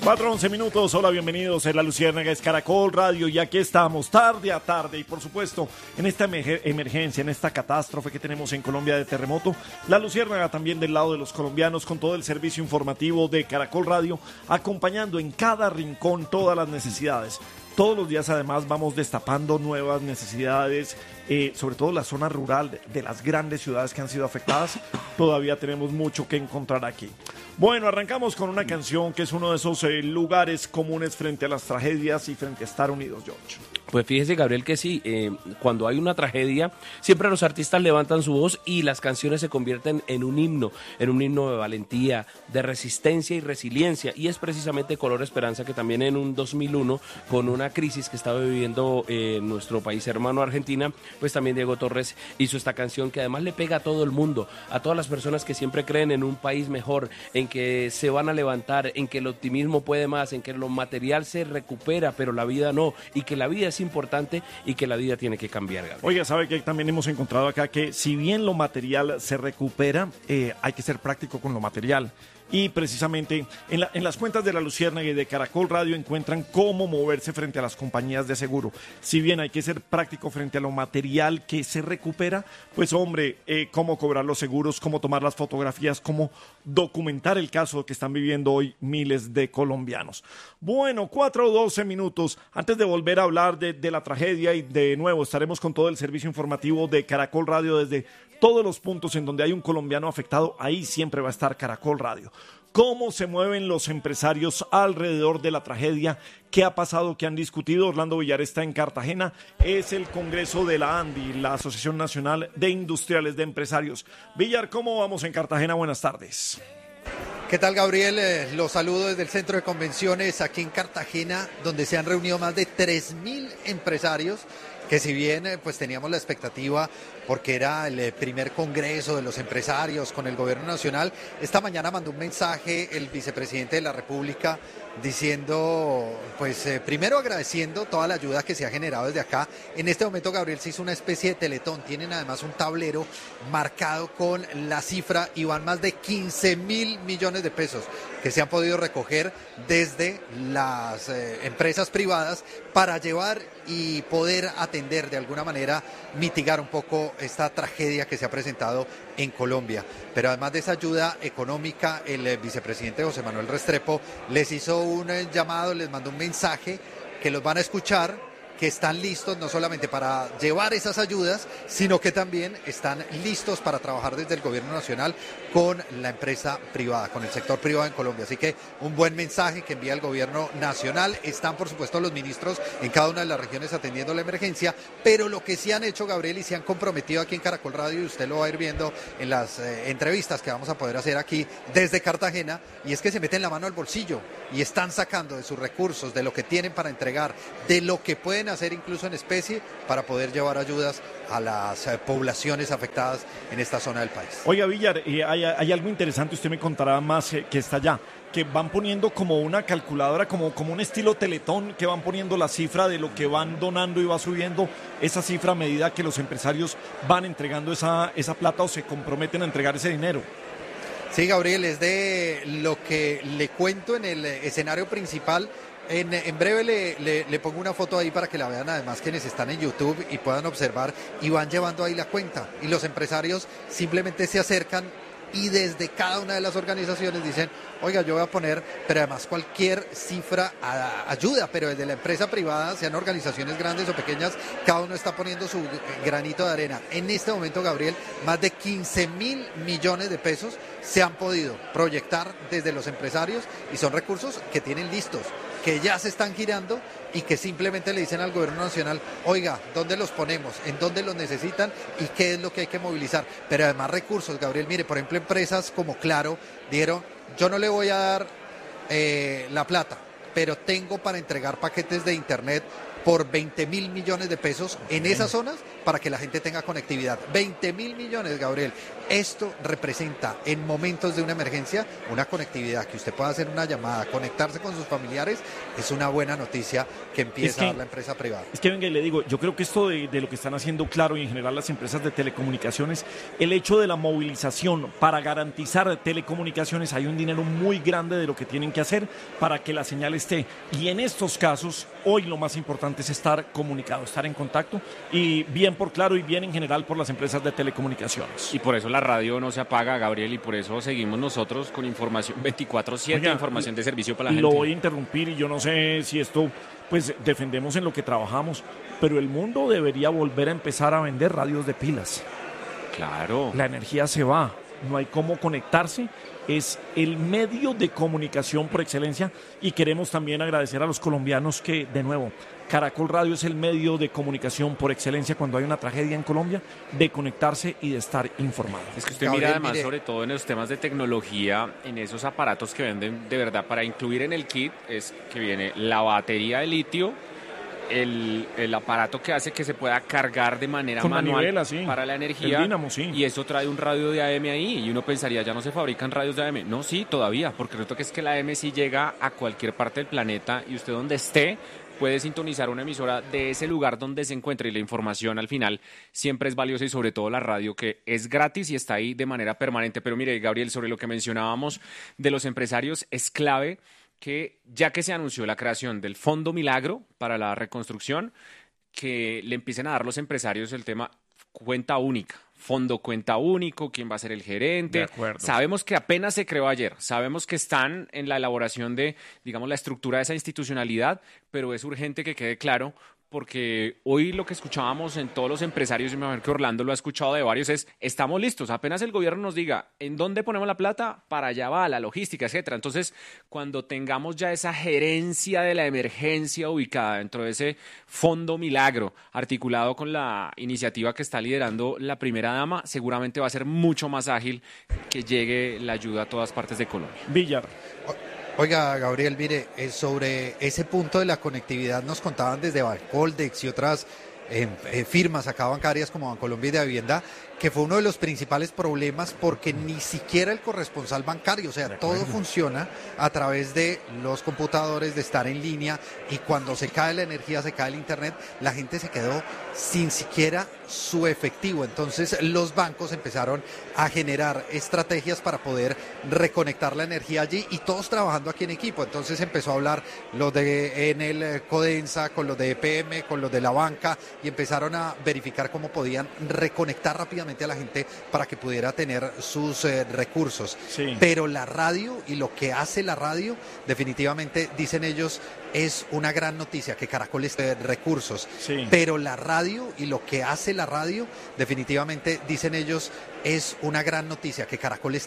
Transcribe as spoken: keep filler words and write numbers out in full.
cuatro once minutos, hola, bienvenidos en La Luciérnaga, es Caracol Radio y aquí estamos tarde a tarde y por supuesto en esta emergencia, en esta catástrofe que tenemos en Colombia de terremoto, La Luciérnaga también del lado de los colombianos con todo el servicio informativo de Caracol Radio, acompañando en cada rincón todas las necesidades. Todos los días además vamos destapando nuevas necesidades, eh, sobre todo la zona rural de, de las grandes ciudades que han sido afectadas. Todavía tenemos mucho que encontrar aquí. Bueno, arrancamos con una canción que es uno de esos eh, lugares comunes frente a las tragedias y frente a estar unidos, George. Pues fíjese, Gabriel, que sí, eh, cuando hay una tragedia, siempre los artistas levantan su voz y las canciones se convierten en un himno, en un himno de valentía, de resistencia y resiliencia. Y es precisamente Color Esperanza que también en un dos mil uno, con una crisis que estaba viviendo eh, nuestro país hermano Argentina, pues también Diego Torres hizo esta canción que además le pega a todo el mundo, a todas las personas que siempre creen en un país mejor, en que se van a levantar, en que el optimismo puede más, en que lo material se recupera, pero la vida no, y que la vida es importante y que la vida tiene que cambiar, Gabriel. Oiga, sabe que también hemos encontrado acá que si bien lo material se recupera, eh, hay que ser práctico con lo material. Y precisamente en, la, en las cuentas de La Luciérnaga y de Caracol Radio encuentran cómo moverse frente a las compañías de seguro. Si bien hay que ser práctico frente a lo material que se recupera, pues hombre, eh, cómo cobrar los seguros, cómo tomar las fotografías, cómo documentar el caso que están viviendo hoy miles de colombianos. Bueno, cuatro o doce minutos. Antes de volver a hablar de, de la tragedia y de nuevo estaremos con todo el servicio informativo de Caracol Radio desde todos los puntos en donde hay un colombiano afectado, ahí siempre va a estar Caracol Radio. ¿Cómo se mueven los empresarios alrededor de la tragedia? ¿Qué ha pasado? ¿Qué han discutido? Orlando Villar está en Cartagena. Es el Congreso de la ANDI, la Asociación Nacional de Industriales de Empresarios. Villar, ¿cómo vamos en Cartagena? Buenas tardes. ¿Qué tal, Gabriel? Eh, los saludo desde el Centro de Convenciones aquí en Cartagena, donde se han reunido más de tres mil empresarios que si bien eh, pues teníamos la expectativa porque era el eh, primer congreso de los empresarios con el gobierno nacional, esta mañana mandó un mensaje el vicepresidente de la República diciendo, pues eh, primero agradeciendo toda la ayuda que se ha generado desde acá. En este momento, Gabriel, se hizo una especie de teletón, tienen además un tablero marcado con la cifra y van más de quince mil millones de pesos que se han podido recoger desde las eh, empresas privadas para llevar y poder atender de alguna manera, mitigar un poco esta tragedia que se ha presentado en Colombia. Pero además de esa ayuda económica, el eh, vicepresidente José Manuel Restrepo les hizo un eh, llamado, les mandó un mensaje que los van a escuchar, que están listos no solamente para llevar esas ayudas, sino que también están listos para trabajar desde el gobierno nacional con la empresa privada, con el sector privado en Colombia. Así que un buen mensaje que envía el gobierno nacional. Están, por supuesto, los ministros en cada una de las regiones atendiendo la emergencia, pero lo que sí han hecho, Gabriel, y se han comprometido aquí en Caracol Radio, y usted lo va a ir viendo en las eh, entrevistas que vamos a poder hacer aquí desde Cartagena, y es que se meten la mano al bolsillo y están sacando de sus recursos, de lo que tienen para entregar, de lo que pueden hacer incluso en especie para poder llevar ayudas a las eh, poblaciones afectadas en esta zona del país. Oiga, Villar, eh, hay, hay algo interesante, usted me contará más eh, que está allá, que van poniendo como una calculadora, como, como un estilo teletón, que van poniendo la cifra de lo que van donando y va subiendo esa cifra a medida que los empresarios van entregando esa, esa plata o se comprometen a entregar ese dinero. Sí, Gabriel, es de lo que le cuento en el escenario principal. En, en breve le, le, le pongo una foto ahí para que la vean, además quienes están en YouTube y puedan observar, y van llevando ahí la cuenta. Y los empresarios simplemente se acercan y desde cada una de las organizaciones dicen, oiga, yo voy a poner, pero además cualquier cifra a, ayuda, pero desde la empresa privada, sean organizaciones grandes o pequeñas, cada uno está poniendo su granito de arena. En este momento, Gabriel, más de quince mil millones de pesos se han podido proyectar desde los empresarios y son recursos que tienen listos, que ya se están girando y que simplemente le dicen al gobierno nacional, oiga, ¿dónde los ponemos? ¿En dónde los necesitan? ¿Y qué es lo que hay que movilizar? Pero además recursos, Gabriel, mire, por ejemplo, empresas como Claro dijeron, yo no le voy a dar eh, la plata, pero tengo para entregar paquetes de internet por veinte mil millones de pesos en esas zonas para que la gente tenga conectividad. veinte mil millones, Gabriel. Esto representa en momentos de una emergencia una conectividad, que usted pueda hacer una llamada, conectarse con sus familiares, es una buena noticia que empieza Es que- a dar la empresa privada. Es que venga y le digo, yo creo que esto de, de lo que están haciendo Claro y en general las empresas de telecomunicaciones, el hecho de la movilización para garantizar telecomunicaciones, hay un dinero muy grande de lo que tienen que hacer para que la señal esté. Y en estos casos, hoy lo más importante es estar comunicado, estar en contacto, y bien por Claro y bien en general por las empresas de telecomunicaciones. Y por eso la radio no se apaga, Gabriel, y por eso seguimos nosotros con información veinticuatro siete, Oiga, información de servicio para la Y gente. lo voy a interrumpir y yo no sé si esto, pues defendemos en lo que trabajamos, pero el mundo debería volver a empezar a vender radios de pilas. Claro. La energía se va, no hay cómo conectarse, es el medio de comunicación por excelencia, y queremos también agradecer a los colombianos que, de nuevo, Caracol Radio es el medio de comunicación por excelencia cuando hay una tragedia en Colombia, de conectarse y de estar informado. Es que usted Gabriel, mira además, mire. sobre todo en los temas de tecnología, en esos aparatos que venden de verdad para incluir en el kit, es que viene la batería de litio, el, el aparato que hace que se pueda cargar de manera Con manual manivela, sí. para la energía. El dínamo, sí. Y eso trae un radio de A M ahí, y uno pensaría, ya no se fabrican radios de A M. No, sí, todavía, porque resulta que es que la A M sí llega a cualquier parte del planeta, y usted donde esté puede sintonizar una emisora de ese lugar donde se encuentre, y la información al final siempre es valiosa, y sobre todo la radio, que es gratis y está ahí de manera permanente. Pero mire, Gabriel, sobre lo que mencionábamos de los empresarios, es clave que, ya que se anunció la creación del Fondo Milagro para la reconstrucción, que le empiecen a dar los empresarios el tema cuenta única. Fondo cuenta único, quién va a ser el gerente. De acuerdo. Sabemos que apenas se creó ayer, sabemos que están en la elaboración de, digamos, la estructura de esa institucionalidad, pero es urgente que quede claro, porque hoy lo que escuchábamos en todos los empresarios, y me imagino que Orlando lo ha escuchado de varios, es: estamos listos, apenas el gobierno nos diga en dónde ponemos la plata, para allá va, la logística, etcétera. Entonces, cuando tengamos ya esa gerencia de la emergencia ubicada dentro de ese Fondo Milagro, articulado con la iniciativa que está liderando la primera dama, seguramente va a ser mucho más ágil que llegue la ayuda a todas partes de Colombia. Villar. Oiga, Gabriel, mire, eh, sobre ese punto de la conectividad nos contaban desde Bancoldex y otras eh, eh, firmas acá bancarias como Bancolombia y de Vivienda, que fue uno de los principales problemas, porque ni siquiera el corresponsal bancario, o sea, todo funciona a través de los computadores, de estar en línea, y cuando se cae la energía, se cae el internet, la gente se quedó sin siquiera su efectivo. Entonces los bancos empezaron a generar estrategias para poder reconectar la energía allí, y todos trabajando aquí en equipo. Entonces empezó a hablar los de Enel, Codensa, con los de E P M, con los de la banca, y empezaron a verificar cómo podían reconectar rápidamente a la gente para que pudiera tener sus eh, recursos. Sí. Pero la radio y lo que hace la radio, definitivamente, dicen ellos, es una gran noticia que Caracol esté recursos. Sí. Pero la radio y lo que hace la radio, definitivamente, dicen ellos, es una gran noticia que Caracol esté